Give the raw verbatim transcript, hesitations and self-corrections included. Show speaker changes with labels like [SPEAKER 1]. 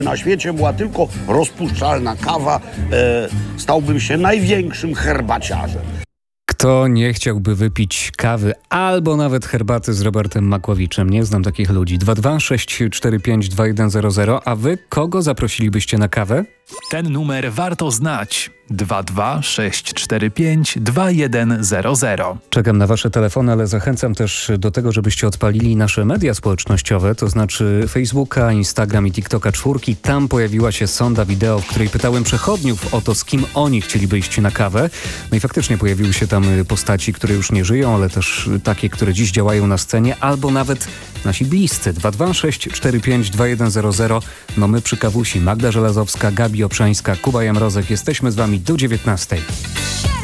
[SPEAKER 1] Na świecie była tylko rozpuszczalna kawa, e, stałbym się największym herbaciarzem.
[SPEAKER 2] Kto nie chciałby wypić kawy albo nawet herbaty z Robertem Makłowiczem? Nie znam takich ludzi. dwa dwa sześć cztery pięć dwa jeden zero zero. A wy kogo zaprosilibyście na kawę?
[SPEAKER 3] Ten numer warto znać. dwa dwa sześć cztery pięć dwa jeden zero zero.
[SPEAKER 2] Czekam na wasze telefony, ale zachęcam też do tego, żebyście odpalili nasze media społecznościowe, to znaczy Facebooka, Instagram i TikToka czwórki. Tam pojawiła się sonda wideo, w której pytałem przechodniów o to, z kim oni chcieliby iść na kawę. No i faktycznie pojawiły się tam postaci, które już nie żyją, ale też takie, które dziś działają na scenie, albo nawet nasi bliscy. dwa dwa sześć cztery pięć dwa jeden zero zero. No my przy kawusi. Magda Żelazowska, Gabi Obszańska, Kuba Jamrozek. Jesteśmy z wami do dziewiętnastej.